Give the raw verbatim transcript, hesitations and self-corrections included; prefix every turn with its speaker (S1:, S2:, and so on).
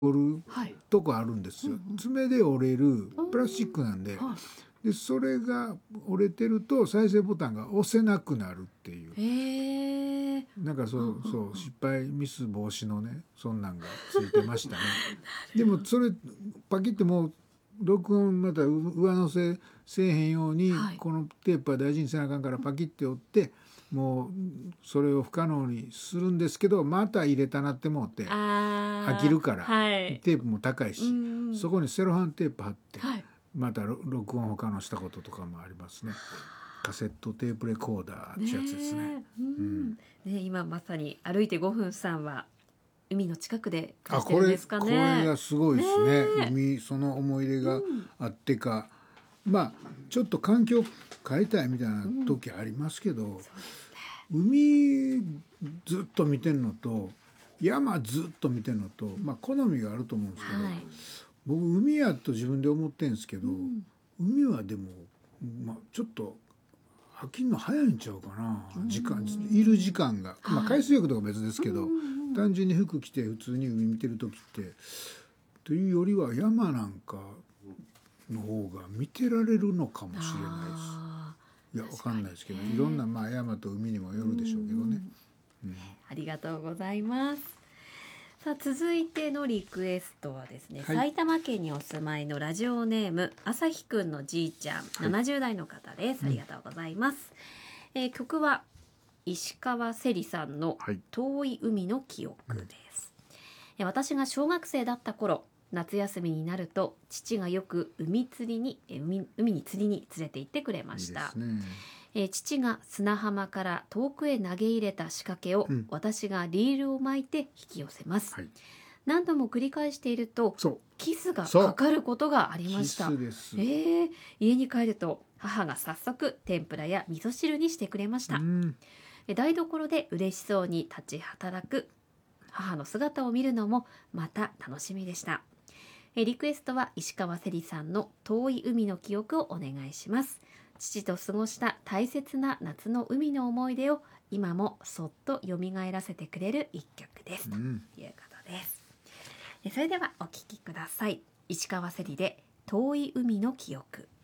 S1: 折る
S2: はい。
S1: とこあるんですよ、
S2: うんうん
S1: 爪で折れるプラスチックなんで、
S2: は
S1: でそれが折れてると再生ボタンが押せなくなるっていう、
S2: い。へえ。
S1: なんかそう
S2: うんうんうん
S1: そう失敗ミス防止のねそんなんがついてましたねでもそれパキッてもう録音また上乗せせえへんように、
S2: はい
S1: このテープは大事にせなあかんからパキッて折ってもうそれを不可能にするんですけど、また入れたなってもうて
S2: あー
S1: 飽きるから、
S2: はい。
S1: テープも高いし、
S2: うんうん
S1: そこにセロハンテープ貼って、
S2: はい。
S1: また録音他のしたこととかもありますね。カセットテープレコーダーってやつですね。
S2: ねえ、うんね、今まさに歩いてごふんさんは海の近くで暮
S1: あ
S2: らしてるんですかね。
S1: これこれがすごいですね。
S2: ねえ
S1: 海その思い出が
S2: うん
S1: あってか、まあちょっと環境変えたいみたいな時ありますけど、海ずっと見てんのと山ずっと見てんのと、まあ好みがあると思うんですけど、
S2: はい。
S1: 僕海やと自分で思ってんですけど、
S2: うん
S1: 海はでも、まあ、ちょっと飽きるの早いんちゃうかな、時間いる時間が、まあ、
S2: はい
S1: 海水浴とか別ですけど、
S2: うんうんうん
S1: 単純に服着て普通に海見てる時ってというよりは山なんかの方が見てられるのかもしれない
S2: あ
S1: です。いやわかんないですけど、
S2: 確かにね
S1: いろんな、まあ、山と海にもよるでしょうけどね。うん
S2: ありがとうございます。さあ続いてのリクエストはですね、
S1: はい
S2: 埼玉県にお住まいのラジオネーム朝日くんのじいちゃん、
S1: い
S2: ななじゅう代の方です。ありがとうございます。えー曲は石川せりさんの
S1: はい
S2: 遠い海の記憶です。えー私が小学生だった頃、夏休みになると父がよく海釣りにえー海海に釣りに連れて行ってくれま
S1: いいで
S2: した
S1: す。ね。
S2: えー父が砂浜から遠くへ投げ入れた仕掛けを、
S1: うん
S2: 私がリールを巻いて引き寄せます、
S1: はい、
S2: 何度も繰り返していると
S1: そう
S2: キスが
S1: そう
S2: かかることがありま
S1: キ
S2: した。
S1: スです。
S2: えー家に帰ると母が早速天ぷらや味噌汁にしてくれました、
S1: うん
S2: え台所で嬉しそうに立ち働く母の姿を見るのもまた楽しみでした。えリクエストは石川せりさんの遠い海の記憶をお願いします。父と過ごした大切な夏の海の思い出を今もそっと蘇らせてくれる一曲です、
S1: うん
S2: ということです。えそれではお聴きください。石川せりで遠い海の記憶。